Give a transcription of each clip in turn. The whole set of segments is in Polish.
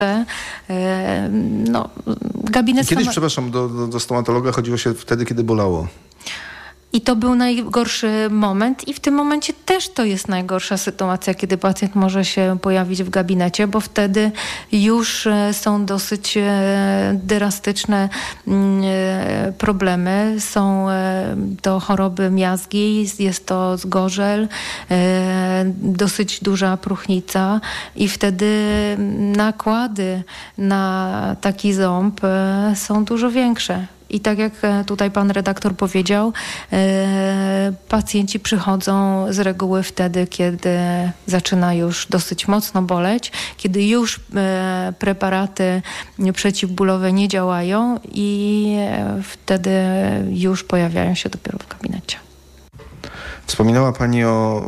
no, gabinet... Kiedyś, przepraszam, do stomatologa chodziło się wtedy, kiedy bolało. I to był najgorszy moment i w tym momencie też to jest najgorsza sytuacja, kiedy pacjent może się pojawić w gabinecie, bo wtedy już są dosyć drastyczne problemy. Są to choroby miazgi, jest to zgorzel, dosyć duża próchnica i wtedy nakłady na taki ząb są dużo większe. I tak jak tutaj pan redaktor powiedział, pacjenci przychodzą z reguły wtedy, kiedy zaczyna już dosyć mocno boleć, kiedy już preparaty przeciwbólowe nie działają i wtedy już pojawiają się dopiero w gabinecie. Wspominała pani o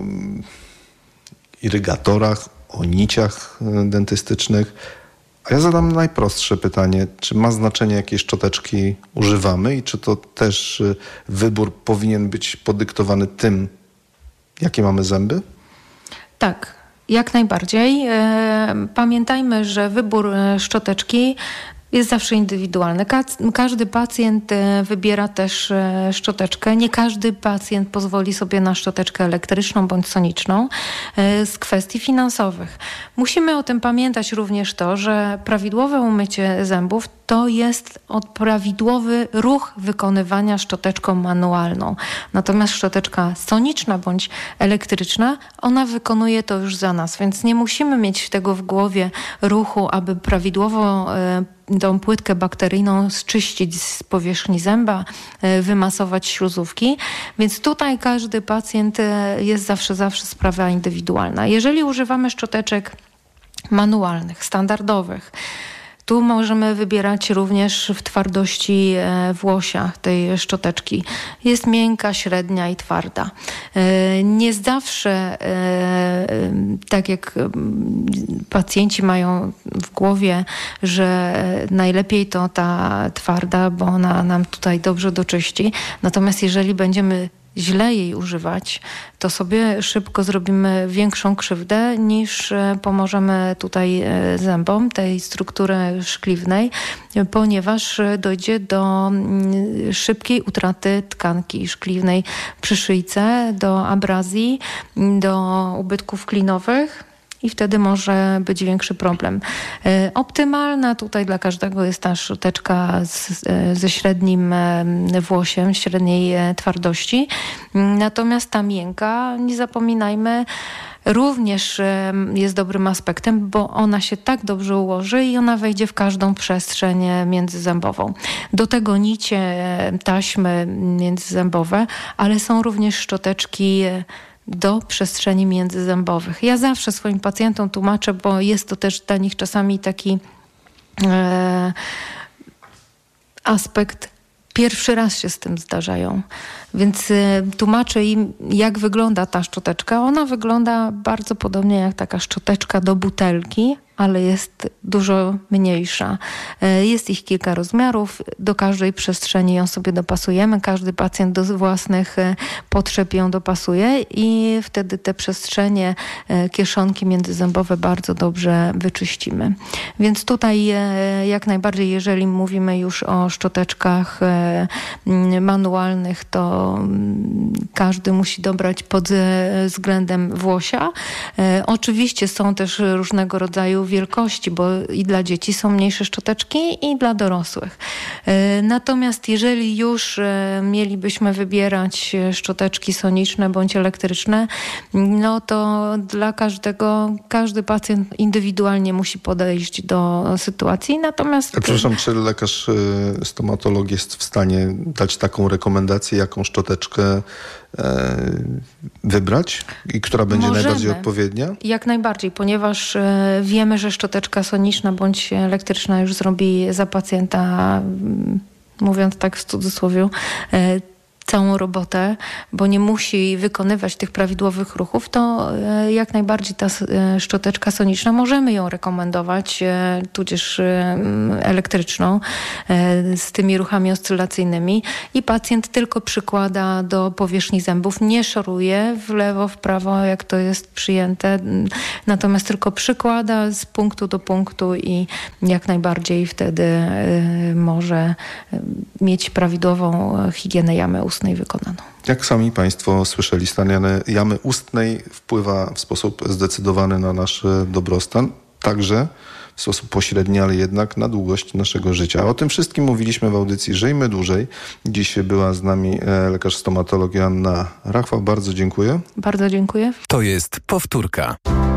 irygatorach, o niciach dentystycznych. A ja zadam najprostsze pytanie. Czy ma znaczenie, jakie szczoteczki używamy i czy to też wybór powinien być podyktowany tym, jakie mamy zęby? Tak, jak najbardziej. Pamiętajmy, że wybór szczoteczki jest zawsze indywidualny. Każdy pacjent wybiera też szczoteczkę. Nie każdy pacjent pozwoli sobie na szczoteczkę elektryczną bądź soniczną z kwestii finansowych. Musimy o tym pamiętać również to, że prawidłowe umycie zębów to jest prawidłowy ruch wykonywania szczoteczką manualną. Natomiast szczoteczka soniczna bądź elektryczna, ona wykonuje to już za nas, więc nie musimy mieć tego w głowie ruchu, aby prawidłowo tą płytkę bakteryjną zczyścić z powierzchni zęba, wymasować śluzówki. Więc tutaj każdy pacjent jest zawsze sprawa indywidualna. Jeżeli używamy szczoteczek manualnych, standardowych, tu możemy wybierać również w twardości włosia tej szczoteczki. Jest miękka, średnia i twarda. Nie zawsze, tak jak pacjenci mają w głowie, że najlepiej to ta twarda, bo ona nam tutaj dobrze doczyści. Natomiast jeżeli będziemy źle jej używać, to sobie szybko zrobimy większą krzywdę niż pomożemy tutaj zębom, tej struktury szkliwnej, ponieważ dojdzie do szybkiej utraty tkanki szkliwnej przy szyjce, do abrazji, do ubytków klinowych. I wtedy może być większy problem. Optymalna tutaj dla każdego jest ta szczoteczka ze średnim włosiem, średniej twardości. Natomiast ta miękka, nie zapominajmy, również jest dobrym aspektem, bo ona się tak dobrze ułoży i ona wejdzie w każdą przestrzeń międzyzębową. Do tego nicie, taśmy międzyzębowe, ale są również szczoteczki do przestrzeni międzyzębowych. Ja zawsze swoim pacjentom tłumaczę, bo jest to też dla nich czasami taki aspekt, pierwszy raz się z tym zdarzają. Więc tłumaczę im, jak wygląda ta szczoteczka. Ona wygląda bardzo podobnie jak taka szczoteczka do butelki, ale jest dużo mniejsza. Jest ich kilka rozmiarów. Do każdej przestrzeni ją sobie dopasujemy. Każdy pacjent do własnych potrzeb ją dopasuje i wtedy te przestrzenie, kieszonki międzyzębowe bardzo dobrze wyczyścimy. Więc tutaj jak najbardziej, jeżeli mówimy już o szczoteczkach manualnych, to każdy musi dobrać pod względem włosia. Oczywiście są też różnego rodzaju wielkości, bo i dla dzieci są mniejsze szczoteczki i dla dorosłych. Natomiast jeżeli już mielibyśmy wybierać szczoteczki soniczne bądź elektryczne, no to dla każdy pacjent indywidualnie musi podejść do sytuacji. Natomiast... Przepraszam, czy lekarz stomatolog jest w stanie dać taką rekomendację, jaką szczoteczkę wybrać i która będzie najbardziej odpowiednia? Jak najbardziej, ponieważ wiemy, że szczoteczka soniczna bądź elektryczna już zrobi za pacjenta, mówiąc tak w cudzysłowie, całą robotę, bo nie musi wykonywać tych prawidłowych ruchów, to jak najbardziej ta szczoteczka soniczna, możemy ją rekomendować, tudzież elektryczną, z tymi ruchami oscylacyjnymi i pacjent tylko przykłada do powierzchni zębów, nie szoruje w lewo, w prawo, jak to jest przyjęte, natomiast tylko przykłada z punktu do punktu i jak najbardziej wtedy może mieć prawidłową higienę jamy ustnej wykonaną. Jak sami Państwo słyszeli, stan jamy ustnej wpływa w sposób zdecydowany na nasz dobrostan, także w sposób pośredni, ale jednak na długość naszego życia. O tym wszystkim mówiliśmy w audycji Żyjmy Dłużej. Dziś była z nami lekarz stomatolog Joanna Rachwał. Bardzo dziękuję. Bardzo dziękuję. To jest powtórka.